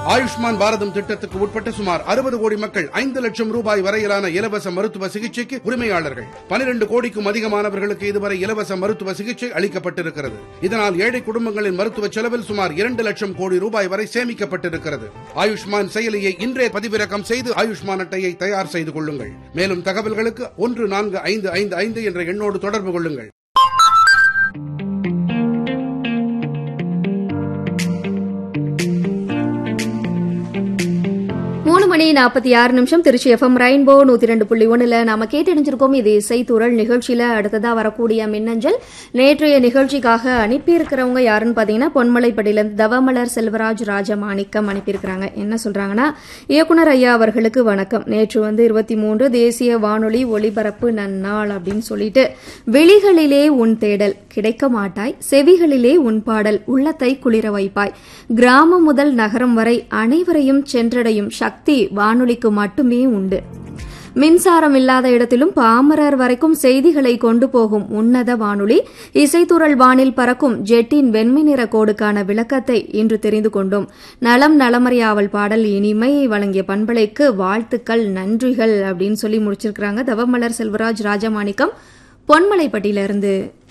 ஆயுஷ்மான் பாரதம் திட்டத்துக்கு உட்பட்ட சுமார் 60 கோடி மக்கள் 5 லட்சம் ரூபாய் வரையிலான இலவச மருத்துவ சிகிச்சைக்கு உரிமையாளர்கள். 12 கோடிக்கும் அதிகமானவர்களுக்கு இதுவரை இலவச மருத்துவ சிகிச்சை அளிக்கப்பட்டிருக்கிறது. இதனால் ஏழை குடும்பங்களின் மருத்துவ செலவில் சுமார் 2 லட்சம் கோடி ரூபாய் வரை சேமிக்கப்பட்டிருக்கிறது. ஆயுஷ்மான் செயலியை இன்றே பதிவிறக்கம் செய்து ஆயுஷ்மான் அட்டையை தயார் செய்து கொள்ளுங்கள். மேலும் தகவல்களுக்கு 14555 என்ற எண்ணோடு தொடர்பு கொள்ளுங்கள். மணி 46 திருச்சி எஃப்எம் ரெயின்போ 102.1 நாம கேட்டணிஞ்சிருக்கோம். இது இசைத்துறள் நிகழ்ச்சியில அடுத்ததா வரக்கூடிய மின்னஞ்சல் நேற்றைய நிகழ்ச்சிக்காக அனுப்பியிருக்கிறவங்க யாருன்னு பாத்தீங்கன்னா பொன்மலைப்பட்டியில தவமலர் செல்வராஜ் ராஜமாணிக்கம் அனுப்பியிருக்கிறாங்க. என்ன சொல்றாங்கன்னா, இயக்குனர் ஐயா அவர்களுக்கு வணக்கம். நேற்று 23 தேசிய வானொலி ஒலிபரப்பு நன்னாள் அப்படின்னு சொல்லிட்டு, வெளிகளிலே உன் தேடல் கிடைக்க மாட்டாய், செவிகளிலே உன் பாடல் உள்ளத்தை குளிர வைப்பாய், கிராமம் முதல் நகரம் வரை அனைவரையும் சென்றடையும் சக்தி வானொலிக்கு மட்டுமே உண்டு. மின்சாரம் இல்லாத இடத்திலும் பாமரர் வரைக்கும் செய்திகளை கொண்டு போகும் உன்னத வானொலி. இசைத்துறள் வானில் பறக்கும் ஜெட்டின் வெண்மை நிற கோடுக்கான விளக்கத்தை இன்று தெரிந்து கொண்டோம். நலம் நலமறியாவல் பாடல் இனிமை வழங்கிய பண்பலைக்கு வாழ்த்துக்கள், நன்றிகள் அப்படின்னு சொல்லி முடிச்சிருக்கிறாங்க தவமலர் செல்வராஜ் ராஜமாணிக்கம் பொன்மலைப்பட்டியிலிருந்து.